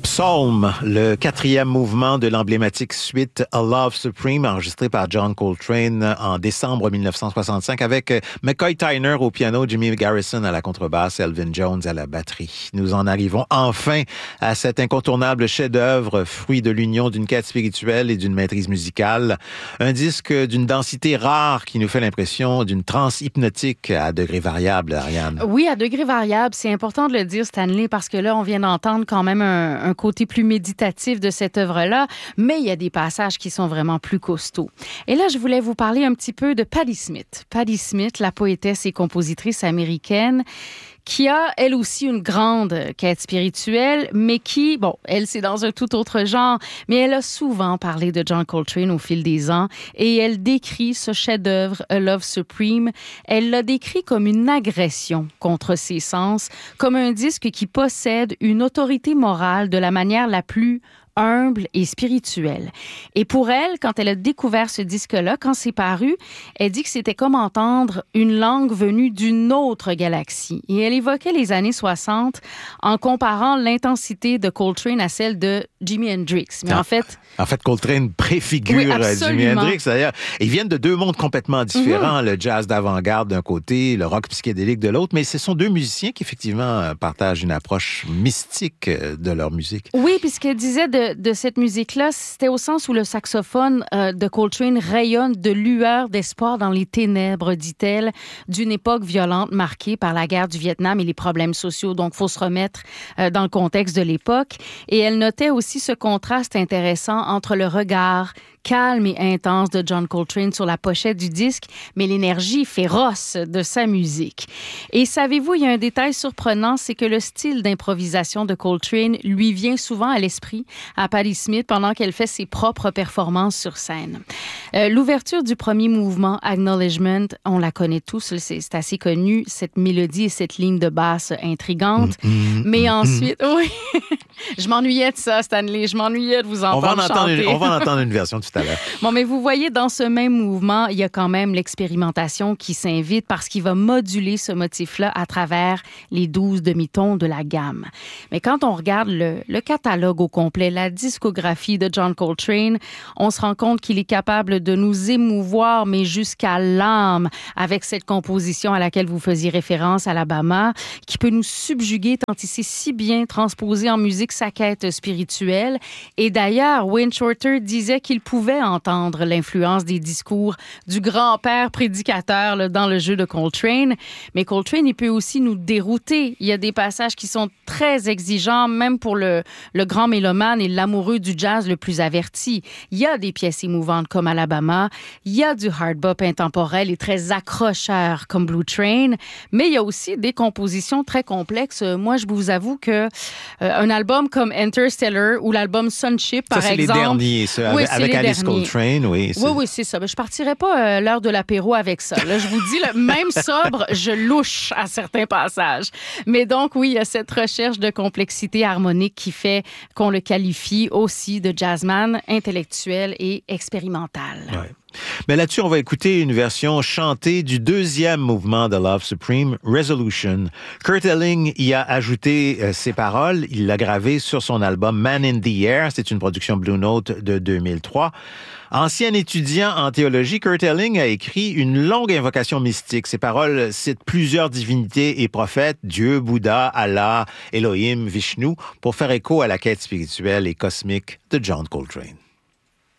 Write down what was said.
Psalm, le quatrième mouvement de l'emblématique suite A Love Supreme, enregistré par John Coltrane en décembre 1965 avec McCoy Tyner au piano, Jimmy Garrison à la contrebasse, Elvin Jones à la batterie. Nous en arrivons enfin à cet incontournable chef-d'œuvre, fruit de l'union d'une quête spirituelle et d'une maîtrise musicale. Un disque d'une densité rare qui nous fait l'impression d'une transe hypnotique à degrés variables, Ariane. Oui, à degrés variables. C'est important de le dire, Stanley, parce que là, on vient d'entendre quand même un côté plus méditatif de cette œuvre-là, mais il y a des passages qui sont vraiment plus costauds. Et là, je voulais vous parler un petit peu de Patti Smith. Patti Smith, la poétesse et compositrice américaine, qui a, elle aussi, une grande quête spirituelle, mais qui, bon, elle, c'est dans un tout autre genre, mais elle a souvent parlé de John Coltrane au fil des ans, et elle décrit ce chef-d'œuvre, A Love Supreme, elle l'a décrit comme une agression contre ses sens, comme un disque qui possède une autorité morale de la manière la plus humble et spirituelle. Et pour elle, quand elle a découvert ce disque-là, quand c'est paru, elle dit que c'était comme entendre une langue venue d'une autre galaxie. Et elle évoquait les années 60 en comparant l'intensité de Coltrane à celle de Jimi Hendrix. Mais en fait, Coltrane préfigure Jimi Hendrix. D'ailleurs, ils viennent de deux mondes complètement différents. Le jazz d'avant-garde d'un côté, le rock psychédélique de l'autre. Mais ce sont deux musiciens qui, effectivement, partagent une approche mystique de leur musique. Oui, puis ce qu'elle disait de cette musique-là, c'était au sens où le saxophone de Coltrane rayonne de lueurs d'espoir dans les ténèbres, dit-elle, d'une époque violente marquée par la guerre du Vietnam et les problèmes sociaux. Donc, il faut se remettre dans le contexte de l'époque. Et elle notait aussi ce contraste intéressant entre le regard calme et intense de John Coltrane sur la pochette du disque, mais l'énergie féroce de sa musique. Et savez-vous, il y a un détail surprenant, c'est que le style d'improvisation de Coltrane lui vient souvent à l'esprit à Patti Smith pendant qu'elle fait ses propres performances sur scène. L'ouverture du premier mouvement, Acknowledgement, on la connaît tous, c'est assez connu, cette mélodie et cette ligne de basse intrigante. Mais ensuite, oui, je m'ennuyais de ça, Stanley, je m'ennuyais de vous entendre chanter. On va en entendre une version tout à l'heure. Bon, mais vous voyez, dans ce même mouvement, il y a quand même l'expérimentation qui s'invite parce qu'il va moduler ce motif-là à travers les 12 demi-tons de la gamme. Mais quand on regarde le catalogue au complet, la discographie de John Coltrane, on se rend compte qu'il est capable de nous émouvoir, mais jusqu'à l'âme, avec cette composition à laquelle vous faisiez référence, Alabama, qui peut nous subjuguer tant il sait si bien transposer en musique sa quête spirituelle. Et d'ailleurs, Wayne Shorter disait qu'il pouvait entendre l'influence des discours du grand-père prédicateur là, dans le jeu de Coltrane. Mais Coltrane, il peut aussi nous dérouter. Il y a des passages qui sont très exigeants, même pour le grand mélomane et l'amoureux du jazz le plus averti. Il y a des pièces émouvantes comme Alabama. Il y a du hard bop intemporel et très accrocheur comme Blue Train. Mais il y a aussi des compositions très complexes. Moi, je vous avoue que un album comme Interstellar ou l'album Sunship, par exemple... Ça, c'est les derniers, ça, oui, avec Alice Coltrane, oui. Oui, c'est ça. Je partirais pas l'heure de l'apéro avec ça. Là, je vous dis, même sobre, je louche à certains passages. Mais donc, oui, il y a cette recherche de complexité harmonique qui fait qu'on le qualifie aussi de jazzman intellectuel et expérimental. Ouais. Mais là-dessus, on va écouter une version chantée du deuxième mouvement de Love Supreme, Resolution. Kurt Elling y a ajouté ses paroles. Il l'a gravé sur son album Man in the Air. C'est une production Blue Note de 2003. Ancien étudiant en théologie, Kurt Elling a écrit une longue invocation mystique. Ses paroles citent plusieurs divinités et prophètes, Dieu, Bouddha, Allah, Elohim, Vishnu, pour faire écho à la quête spirituelle et cosmique de John Coltrane.